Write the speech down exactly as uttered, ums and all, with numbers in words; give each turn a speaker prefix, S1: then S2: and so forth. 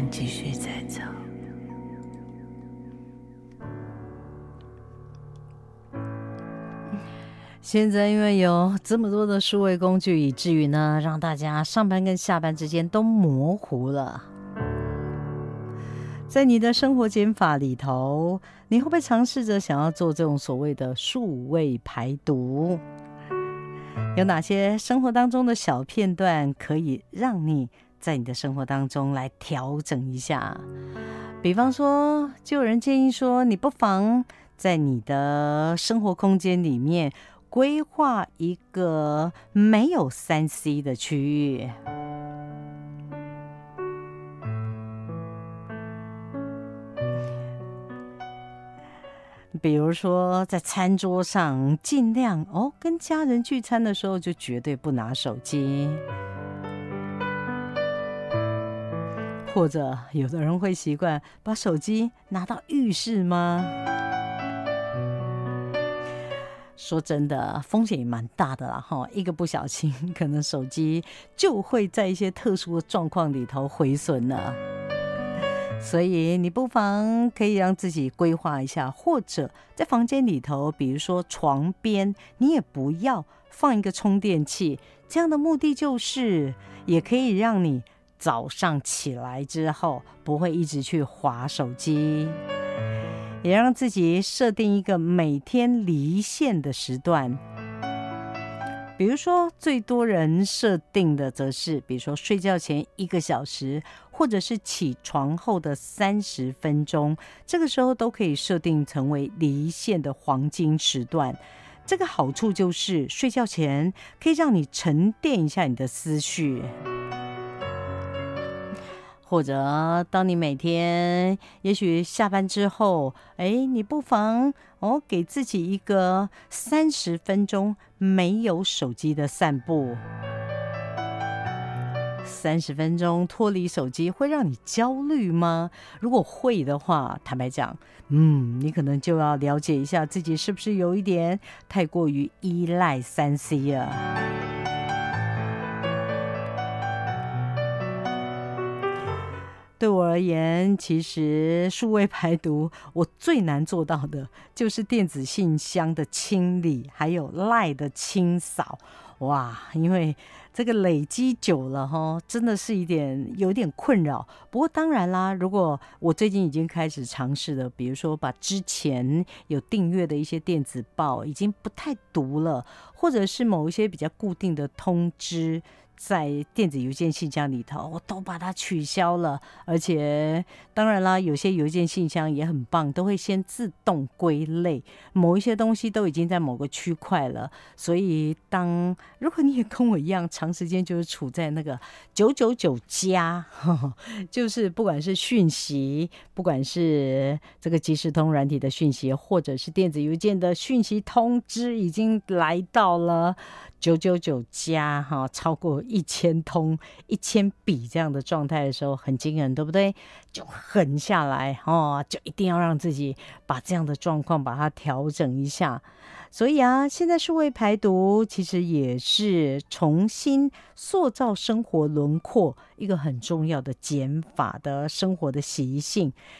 S1: 间继续在走。现在因为有这么多的数位工具，以至于呢，让大家上班跟下班之间都模糊了。在你的生活减法里头，你会不会尝试着想要做这种所谓的数位排毒？有哪些生活当中的小片段可以让你在你的生活当中来调整一下？比方说，就有人建议说，你不妨在你的生活空间里面规划一个没有 三 C 的区域。比如说在餐桌上尽量哦，跟家人聚餐的时候就绝对不拿手机，或者有的人会习惯把手机拿到浴室吗？说真的，风险也蛮大的啦哈，一个不小心可能手机就会在一些特殊的状况里头毁损了。所以你不妨可以让自己规划一下，或者在房间里头，比如说床边，你也不要放一个充电器，这样的目的就是也可以让你早上起来之后不会一直去滑手机，也让自己设定一个每天离线的时段。比如说最多人设定的则是比如说睡觉前一个小时，或者是起床后的三十分钟，这个时候都可以设定成为离线的黄金时段。这个好处就是睡觉前可以让你沉淀一下你的思绪，或者当你每天也许下班之后，哎，你不妨哦给自己一个三十分钟没有手机的散步。三十分钟脱离手机会让你焦虑吗？如果会的话，坦白讲，嗯，你可能就要了解一下自己是不是有一点太过于依赖三 C 啊。对我而言，其实数位排毒我最难做到的就是电子信箱的清理，还有 LINE 的清扫。哇，因为这个累积久了齁，真的是一点有点困扰。不过当然啦，如果我最近已经开始尝试了，比如说把之前有订阅的一些电子报已经不太读了，或者是某一些比较固定的通知在电子邮件信箱里头，我都把它取消了。而且当然啦，有些邮件信箱也很棒，都会先自动归类，某一些东西都已经在某个区块了。所以当如果你也跟我一样长时间就是处在那个九九九加，就是不管是讯息，不管是这个即时通软体的讯息，或者是电子邮件的讯息通知已经来到了九九九加，超过一千通一千笔这样的状态的时候，很惊人，对不对？就狠下来哦，就一定要让自己把这样的状况把它调整一下。所以啊，现在数位排毒其实也是重新塑造生活轮廓一个很重要的减法的生活的习性。